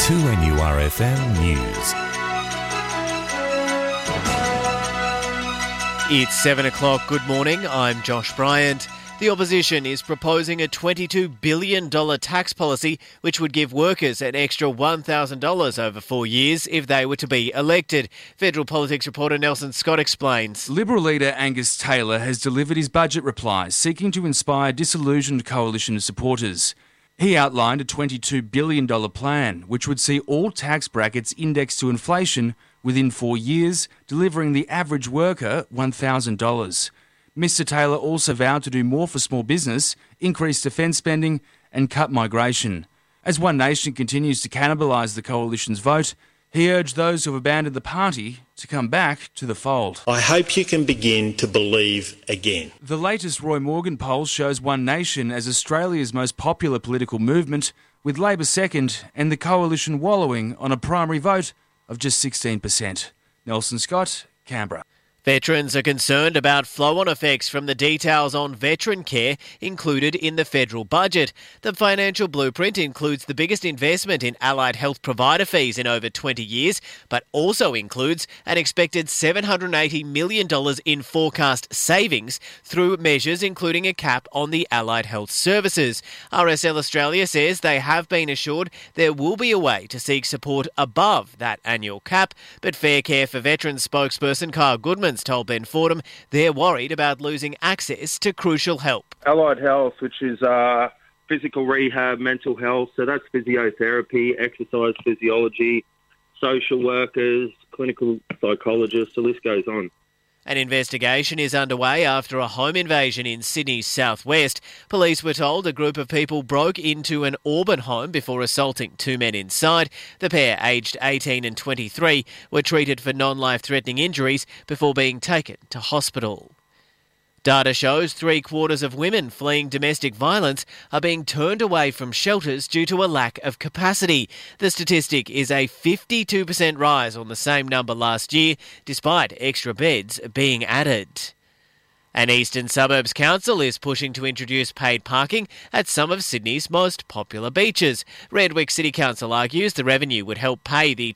2NURFM News. It's 7 o'clock. Good morning. I'm Josh Bryant. The opposition is proposing a $22 billion tax policy which would give workers an extra $1,000 over 4 years if they were to be elected. Federal politics reporter Nelson Scott explains. Liberal leader Angus Taylor has delivered his budget replies, seeking to inspire disillusioned coalition supporters. He outlined a $22 billion plan, which would see all tax brackets indexed to inflation within 4 years, delivering the average worker $1,000. Mr Taylor also vowed to do more for small business, increase defence spending and cut migration. As One Nation continues to cannibalise the coalition's vote, he urged those who have abandoned the party to come back to the fold. I hope you can begin to believe again. The latest Roy Morgan poll shows One Nation as Australia's most popular political movement, with Labor second and the coalition wallowing on a primary vote of just 16%. Nelson Scott, Canberra. Veterans are concerned about flow-on effects from the details on veteran care included in the federal budget. The financial blueprint includes the biggest investment in allied health provider fees in over 20 years, but also includes an expected $780 million in forecast savings through measures including a cap on the allied health services. RSL Australia says they have been assured there will be a way to seek support above that annual cap, but Fair Care for Veterans spokesperson Kyle Goodman told Ben Fordham they're worried about losing access to crucial help. Allied health, which is physical rehab, mental health, so that's physiotherapy, exercise physiology, social workers, clinical psychologists, the list goes on. An investigation is underway after a home invasion in Sydney's southwest. Police were told a group of people broke into an Auburn home before assaulting two men inside. The pair, aged 18 and 23, were treated for non-life-threatening injuries before being taken to hospital. Data shows 3/4 of women fleeing domestic violence are being turned away from shelters due to a lack of capacity. The statistic is a 52% rise on the same number last year, despite extra beds being added. An Eastern Suburbs Council is pushing to introduce paid parking at some of Sydney's most popular beaches. Redwick City Council argues the revenue would help pay the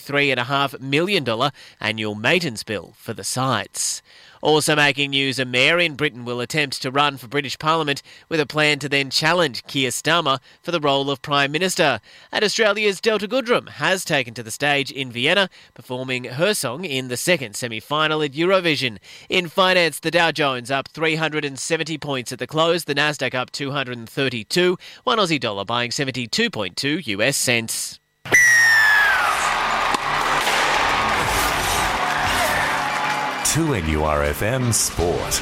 $23.5 million annual maintenance bill for the sites. Also making news, a mayor in Britain will attempt to run for British Parliament with a plan to then challenge Keir Starmer for the role of Prime Minister. And Australia's Delta Goodrem has taken to the stage in Vienna, performing her song in the second semi-final at Eurovision. In finance, the Dow Jones up 370 points at the close, the Nasdaq up 232, one Aussie dollar buying 72.2 US cents. To NURFM Sport.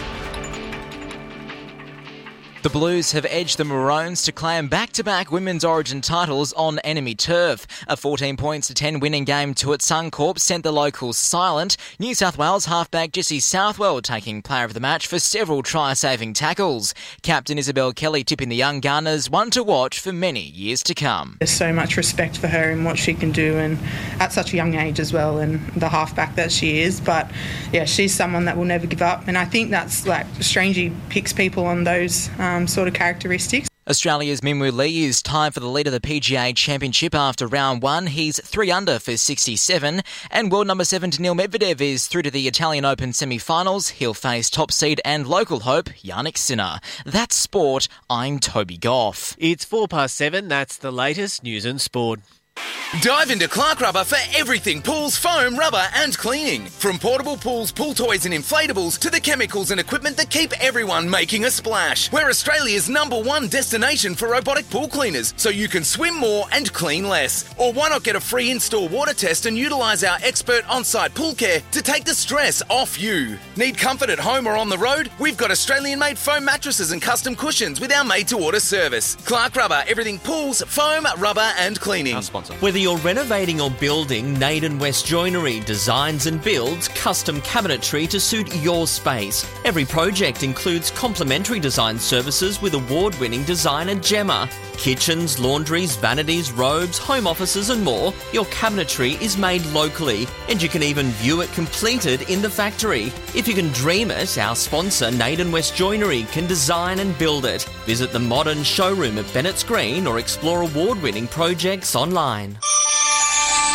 The Blues have edged the Maroons to claim back-to-back Women's Origin titles on enemy turf. A 14-10 winning game to at Suncorp sent the locals silent. New South Wales halfback Jessie Southwell taking player of the match for several try-saving tackles. Captain Isabel Kelly tipping the young Gunners one to watch for many years to come. There's so much respect for her and what she can do, and at such a young age as well, and the halfback that she is. But yeah, she's someone that will never give up, and I think that's like strangely picks people on those sort of characteristics. Australia's Minwoo Lee is tied for the lead of the PGA Championship after round one. He's 3 under for 67. And world number 7 Daniil Medvedev is through to the Italian Open semi-finals. He'll face top seed and local hope Jannik Sinner. That's sport. I'm Toby Goff. It's 7:04. That's the latest news and sport. Dive into Clark Rubber for everything pools, foam, rubber and cleaning. From portable pools, pool toys and inflatables to the chemicals and equipment that keep everyone making a splash. We're Australia's #1 destination for robotic pool cleaners, so you can swim more and clean less. Or why not get a free in-store water test and utilise our expert on-site pool care to take the stress off you. Need comfort at home or on the road? We've got Australian-made foam mattresses and custom cushions with our made-to-order service. Clark Rubber, everything pools, foam, rubber and cleaning. Whether you're renovating or building, Naden West Joinery designs and builds custom cabinetry to suit your space. Every project includes complimentary design services with award-winning designer Gemma. Kitchens, laundries, vanities, robes, home offices and more. Your cabinetry is made locally and you can even view it completed in the factory. If you can dream it, our sponsor Naden West Joinery can design and build it. Visit the modern showroom at Bennett's Green or explore award-winning projects online.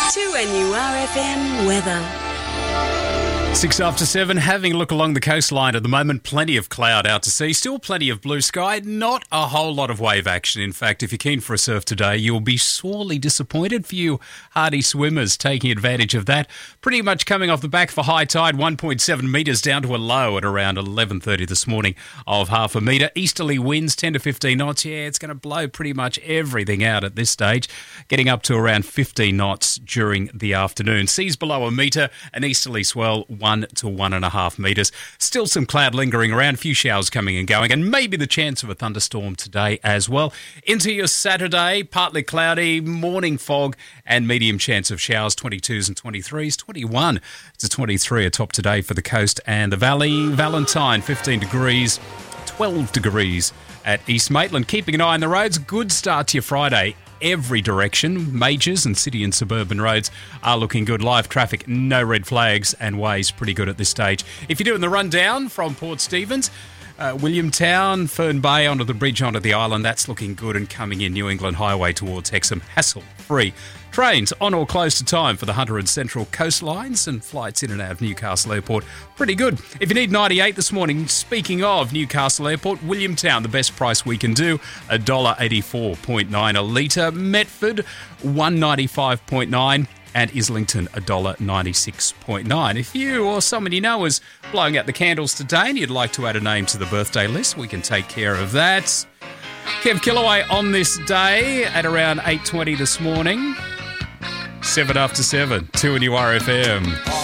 2NURFM weather. 6 after 7, having a look along the coastline at the moment. Plenty of cloud out to sea, still plenty of blue sky, not a whole lot of wave action. In fact, if you're keen for a surf today, you'll be sorely disappointed for you hardy swimmers taking advantage of that. Pretty much coming off the back for high tide, 1.7 metres down to a low at around 11:30 this morning of half a metre. Easterly winds 10 to 15 knots. Yeah, it's going to blow pretty much everything out at this stage, getting up to around 15 knots during the afternoon. Seas below a metre, an easterly swell 1 to 1.5 metres. Still some cloud lingering around, a few showers coming and going, and maybe the chance of a thunderstorm today as well. Into your Saturday, partly cloudy, morning fog, and medium chance of showers, 22s and 23s, 21 to 23 atop today for the coast and the valley. Valentine, 15 degrees, 12 degrees at East Maitland. Keeping an eye on the roads, good start to your Friday. Every direction, majors and city and suburban roads are looking good. Live traffic, no red flags, and ways pretty good at this stage. If you're doing the rundown from Port Stephens, Williamtown, Fern Bay onto the bridge onto the island, that's looking good, and coming in New England Highway towards Hexham, hassle-free. Trains on or close to time for the Hunter and Central coastlines, and flights in and out of Newcastle Airport, pretty good. If you need 98 this morning, speaking of Newcastle Airport, Williamtown, the best price we can do, $1.84.9 a litre. Metford, $1.95.9. and Islington, $1.96.9. If you or someone you know is blowing out the candles today and you'd like to add a name to the birthday list, we can take care of that. Kev Killaway on this day at around 8:20 this morning. 7 after 7, 2NURFM.